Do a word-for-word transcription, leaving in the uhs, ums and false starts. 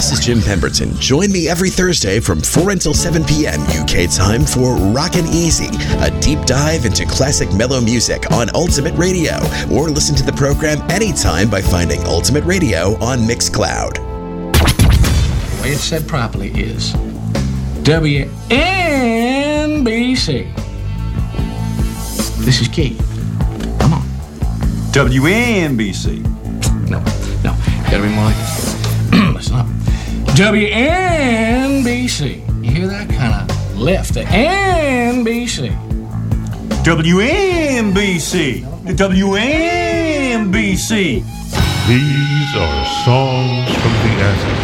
this is Jim Pemberton. Join me every Thursday from four until seven p.m. U K time for Rockin' Easy, a deep dive into classic mellow music on Ultimate Radio, or listen to the program anytime by finding Ultimate Radio on Mixcloud. The way it's said properly is W N B C. This is key. Come on. W N B C. No, no. Gotta be more like this. Listen up. W N B C. You hear that? Kind of lift. The N B C. W N B C. The W N B C. These are songs from the Aztecs.